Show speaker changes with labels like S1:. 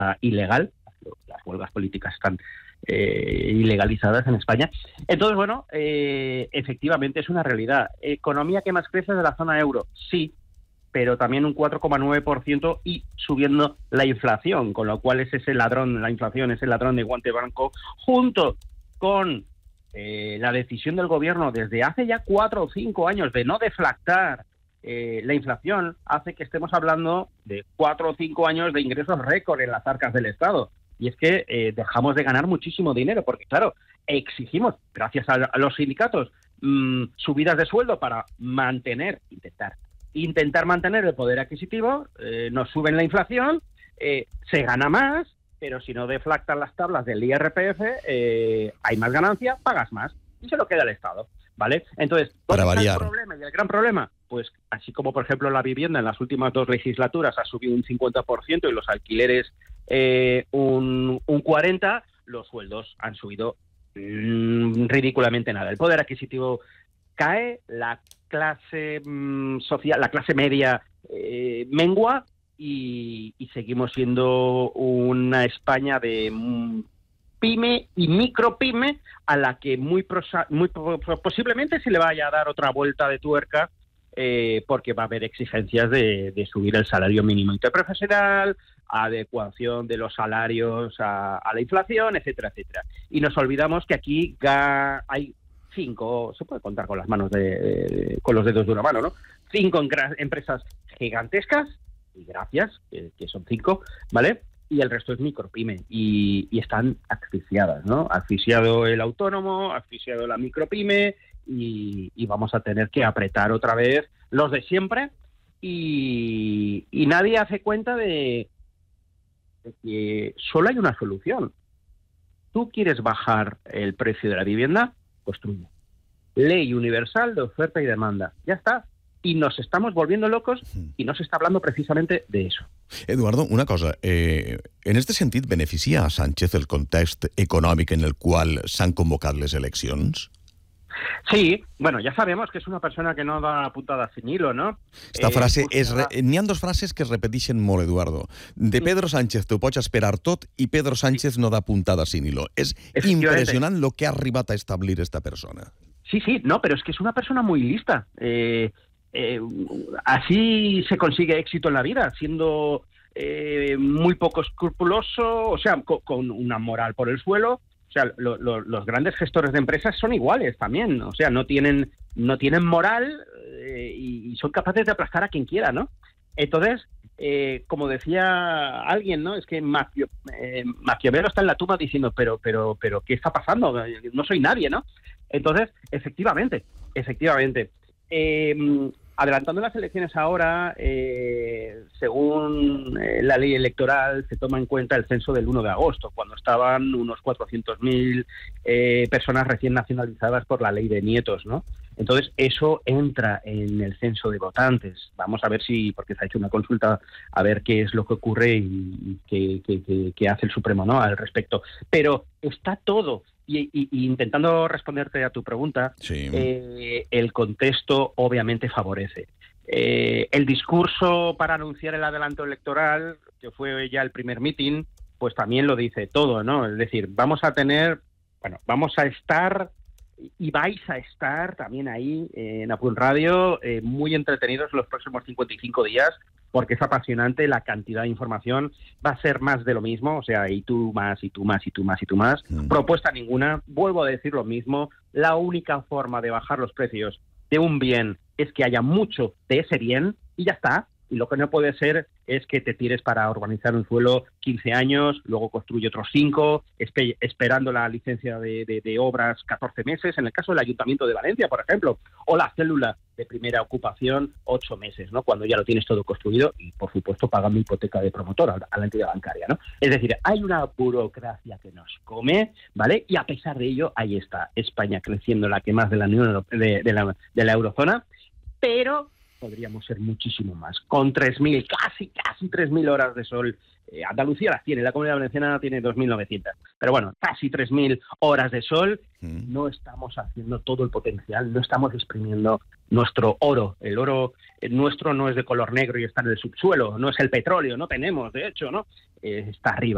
S1: ilegal. Las huelgas políticas están ilegalizadas en España. Entonces, bueno, efectivamente es una realidad. ¿Economía que más crece de la zona euro? Sí, pero también un 4,9% y subiendo la inflación, con lo cual es ese ladrón, la inflación es el ladrón de guante blanco, junto con la decisión del gobierno desde hace ya 4 o 5 años de no deflactar la inflación, hace que estemos hablando de 4 o 5 años de ingresos récord en las arcas del Estado. Y es que dejamos de ganar muchísimo dinero, porque claro, exigimos, gracias a los sindicatos, subidas de sueldo para intentar mantener el poder adquisitivo, nos suben la inflación, se gana más, pero si no deflactan las tablas del IRPF, hay más ganancia, pagas más, y se lo queda el Estado, ¿vale? Entonces,
S2: para
S1: ¿cuál es
S2: variar
S1: el problema? Y el gran problema, pues así como, por ejemplo, la vivienda en las últimas 2 legislaturas ha subido un 50% y los alquileres un 40%, los sueldos han subido ridículamente nada. El poder adquisitivo cae, la clase social, la clase media mengua y seguimos siendo una España de pyme y micropyme a la que muy posiblemente se le vaya a dar otra vuelta de tuerca porque va a haber exigencias de subir el salario mínimo interprofesional, adecuación de los salarios a la inflación, etcétera, etcétera. Y nos olvidamos que aquí hay 5, se puede contar con las manos con los dedos de una mano, ¿no? 5 empresas gigantescas, y gracias, que son 5, ¿vale? Y el resto es micropyme, y están asfixiadas, ¿no? Asfixiado el autónomo, asfixiado la micropyme, y vamos a tener que apretar otra vez los de siempre, y nadie hace cuenta de que solo hay una solución. ¿Tú quieres bajar el precio de la vivienda? Construye. Ley universal de oferta y demanda. Ya está. Y nos estamos volviendo locos y no se está hablando precisamente de eso.
S2: Eduardo, una cosa. En este sentit, beneficia a Sánchez el context econòmic en el qual s'han convocat les eleccions?
S1: Sí, bueno, ya sabemos que es una persona que no da puntadas sin hilo, ¿no?
S2: Esta frase n'hi ha 2 frases que es repeteixen molt, Eduardo. De Pedro Sánchez t'ho pots esperar tot i Pedro Sánchez no da puntadas sin hilo. És impressionant lo que ha arribat a establir esta persona.
S1: Sí, no, pero es que es una persona muy lista. Así se consigue éxito en la vida, siendo muy poco escrupuloso, o sea, con una moral por el suelo. O sea, los grandes gestores de empresas son iguales también, o sea, no tienen moral y son capaces de aplastar a quien quiera, ¿no? Entonces, como decía alguien, ¿no? Es que Maquiavelo está en la tumba diciendo, pero, ¿qué está pasando? No soy nadie, ¿no? Entonces, efectivamente. Adelantando las elecciones ahora, según la ley electoral, se toma en cuenta el censo del 1 de agosto, cuando estaban unos 400.000 personas recién nacionalizadas por la ley de nietos, ¿no? Entonces, eso entra en el censo de votantes. Vamos a ver porque se ha hecho una consulta, a ver qué es lo que ocurre y qué hace el Supremo, ¿no?, al respecto. Pero está todo. Y intentando responderte a tu pregunta, sí. El contexto obviamente favorece. El discurso para anunciar el adelanto electoral, que fue ya el primer mitin, pues también lo dice todo, ¿no? Es decir, vamos a estar y vais a estar también ahí en Apun Radio muy entretenidos los próximos 55 días, porque es apasionante la cantidad de información. Va a ser más de lo mismo, o sea, y tú más. Propuesta ninguna, vuelvo a decir lo mismo, la única forma de bajar los precios de un bien es que haya mucho de ese bien y ya está. Y lo que no puede ser es que te tires para urbanizar un suelo 15 años, luego construye otros 5, esperando la licencia de obras 14 meses, en el caso del Ayuntamiento de Valencia, por ejemplo, o la célula de primera ocupación 8 meses, ¿no?, cuando ya lo tienes todo construido y, por supuesto, pagando hipoteca de promotor a la entidad bancaria, ¿no? Es decir, hay una burocracia que nos come, ¿vale? Y a pesar de ello, ahí está España creciendo, la que más de la Unión de la eurozona, pero podríamos ser muchísimo más. Con 3.000, casi 3.000 horas de sol. Andalucía las tiene, la Comunidad Valenciana tiene 2.900. Pero bueno, casi 3.000 horas de sol. No estamos haciendo todo el potencial, no estamos exprimiendo nuestro oro. El oro nuestro no es de color negro y está en el subsuelo, no es el petróleo, no tenemos, de hecho, ¿no? Está arriba.